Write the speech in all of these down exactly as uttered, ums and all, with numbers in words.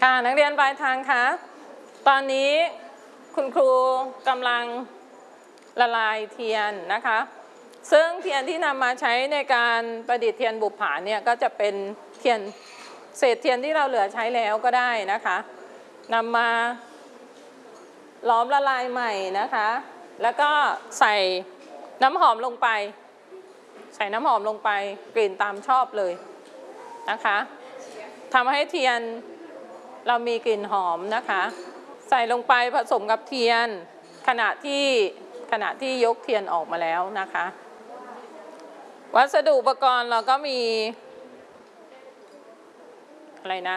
ค่ะนักเรียนปลายทางคะตอนนี้คุณครูกำลังละลายเทียนนะคะซึ่งเทียนที่นำมาใช้ในการประดิษฐ์เทียนบุปผาเนี่ยก็จะเป็นเทียนเศษเทียนที่เราเหลือใช้แล้วก็ได้นะคะนำมาล้อมละลายใหม่นะคะแล้วก็ใส่น้ำหอมลงไปใส่น้ำหอมลงไปกลิ่นตามชอบเลยนะคะทำให้เทียนเรามีกลิ่นหอมนะคะใส่ลงไปผสมกับเทียนขณะที่ขณะที่ยกเทียนออกมาแล้วนะคะวัสดุอุปกรณ์เราก็มีอะไรนะ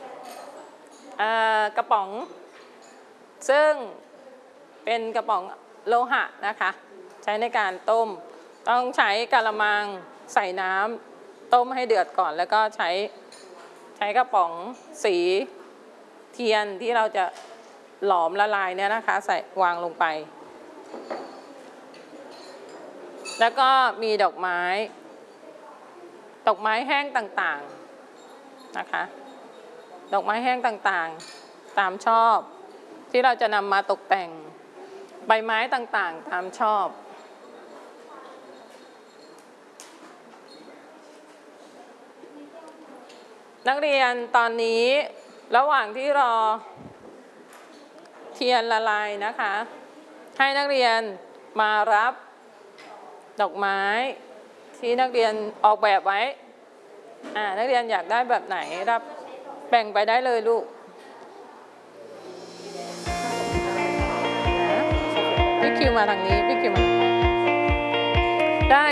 กระป๋องซึ่งเป็นกระป๋องโลหะนะคะใช้ในการต้มต้องใช้กะละมังใส่น้ำต้มให้เดือดก่อนแล้วก็ใช้ใช้กระป๋องสีเทียนที่เราจะหลอมละลายเนี่ยนะคะใส่วางลงไปแล้วก็มีดอกไม้ดอกไม้แห้งต่างๆนะคะดอกไม้แห้งต่างๆตามชอบที่เราจะนำมาตกแต่งใบไม้ต่างๆตามชอบนักเรียนตอนนี้ระหว่างที่รอเทียนละลายนะคะให้นักเรียนมารับดอกไม้ที่นักเรียนออกแบบไว้อ่านักเรียนอยากได้แบบไหนรับแบ่งไปได้เลยลูกพี่คิวมาทางนี้พี่คิวมา